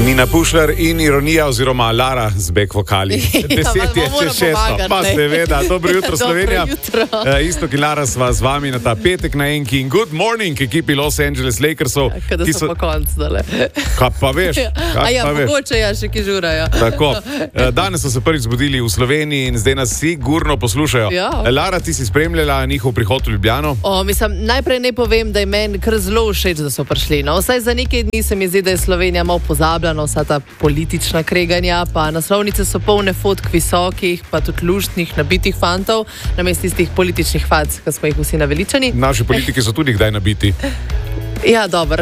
Nina Pušlar in ironija oziroma Lara z back vokali. 10:06, pa seveda, dobro jutro Slovenija. Isto ki Lara sva z vami na ta petek na enki in good morning ekipi Los Angeles Lakersov. Kada so pa konc dale. Kaj pa veš? Mogoče še ki žurajo. Tako, danes so se prvič zbudili v Sloveniji in zdaj nas sigurno poslušajo. Ja. Lara, ti si spremljala njihov prihod v Ljubljano? Najprej ne povem, da je meni kar zelo všeč, da so prišli. No, vsaj za nekaj dni se mi zdi, da je Slovenija malo pozabljena, vsa ta politična kreganja, pa naslovnice so polne fotk visokih, pa tudi luštnih, nabitih fantov, namesto tistih političnih fac, ki smo jih vsi naveličani. Naši politiki so tudi kdaj nabiti. Ja, dobro.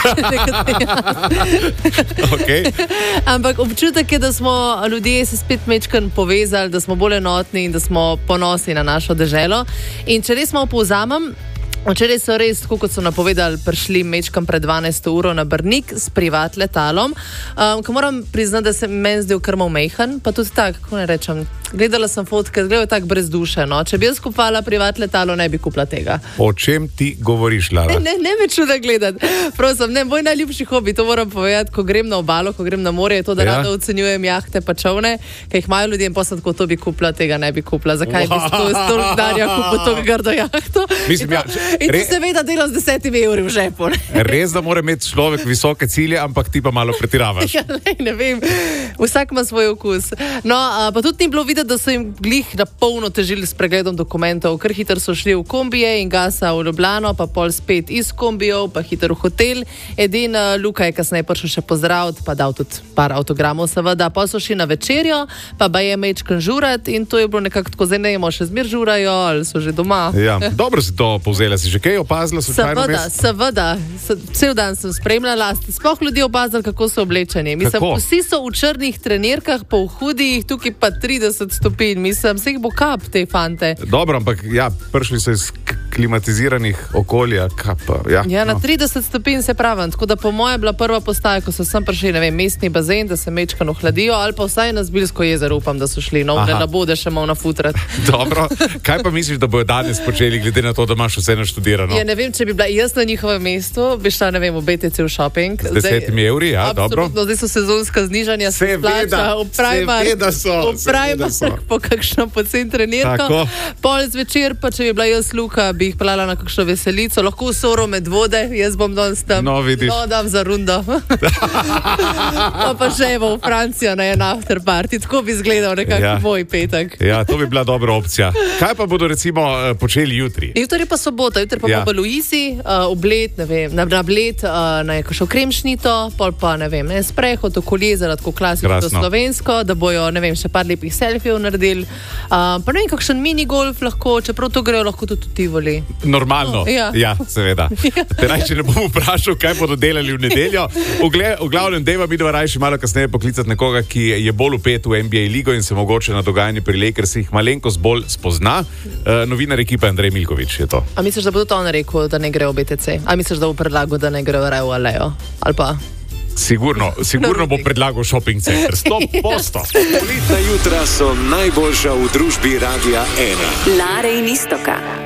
Okay. Ampak občutek je, da smo ljudje se spet mečkan povezali, da smo bolj enotni in da smo ponosni na našo deželo. In če res malo povzamem, včeraj so res, tako kot so napovedali, prišli mečkam pred 12 uro na Brnik s privat letalom, ko moram priznati, da se meni zdel kar malo mejhan, pa tudi tako, kako ne rečem, gledala sem fotke, gledajo tako brez duše, no. Če bi jaz kupovala privat letalo, ne bi kupila tega. O čem ti govoriš, Lara? Ne me čuda gledati. Prosim, moj najljubši hobi, to moram povedati, ko grem na obalo, ko grem na morje, je to, da rada ocenjujem jahte pa čovne, ki jih imajo ljudje in posad, ko to bi kupila, tega ne bi kupila. Zakaj bi toliko denarja kupila to grdo jahto? In ti seveda delam z 10 evri v žepu. Res, da mora imeti človek visoke cilje, ampak ti pa malo pretiravaš. Ja, ne vem, vsak ima svoj okus. No, pa tudi ni bilo videti, da so jim glih na polno težili s pregledom dokumentov. Kar hitro so šli v kombije in gasa v Ljubljano, pa pol spet iz kombijev, pa hitro v hotel. Edin Luka je kasneje prišel še pozdraviti, pa dal tudi par avtogramov seveda. Pa so šli na večerjo, pa je mečkan žurat in to je bilo nekako tako, zdaj ne vemo, še zmer žurajo ali so že doma. Ja, dobro si to povzela. Si že kaj opazila? Seveda. Cel dan sem spremljala. Sploh ljudi opazili, kako so oblečeni. Mislim, vsi so v črnih trenirkah, pa v hudih, tukaj pa 30 stopinj. Mislim, vseh bo kap te fante. Dobro, ampak ja, prišli so iz klimatiziranih okolja. Na 30 stopinj se pravim. Tako da po moje bila prva postaja, ko so sem prišli, ne vem, mestni bazen, da se mečkano hladijo, ali pa vsaj na Zbiljsko jezero, upam, da so šli. No, ne bode še malo nafutrati. Dobro. Kaj pa misliš, da bojo danes počeli, glede na to, da imaš vse naštudirano? Ja, ne vem, če bi bila jaz na njihovem mestu, bi šla, ne vem, v BTC v shopping. Z 10 evri, ja, dobro. Zdaj so sezonska znižanja, se plača v Primark po kakšno pocen trenirko. Pol zvečer, pa če bi bila jaz Luka, bi jih pelala na kakšno veselico, lahko v Soro med vode, jaz bom danes tam. No, vidiš. No, dam za rundo. Pa še v Francijo na en after party, tako bi izgledal nekako moj petek. Ja, to bi bila dobra opcija. Kaj pa bodo recimo počeli jutri? Jutri pa sobota, jutri pa po Luisi, obled, ne vem, na Bled, na kakšno kremšnito, pol pa, ne vem, sprehod okoli jezera, tako klasično slovensko, da bojo, ne vem, še par lepih selfijev naredili. Pa ne vem, kakšen minigolf lahko, čeprav to grejo lahko tudi Tivoli. Normalno, ja, seveda. Te rajši ne bom vprašal, kaj bodo delali v nedeljo. V glavnem deva bi rajši malo kasneje poklicati nekoga, ki je bolj vpet v NBA ligo in se mogoče na dogajanje pri Lakersih malenkost bolj spozna. Novinar ekipe Andrej Milkovič je to. A misliš, da bo to on rekel, da ne gre v BTC? A misliš, da bo predlagal, da ne gre v Real Alejo? Ali pa? Sigurno bo predlagal shopping center. 100%. Politna jutra so najboljša v družbi Radia 1. Lare in Istoka.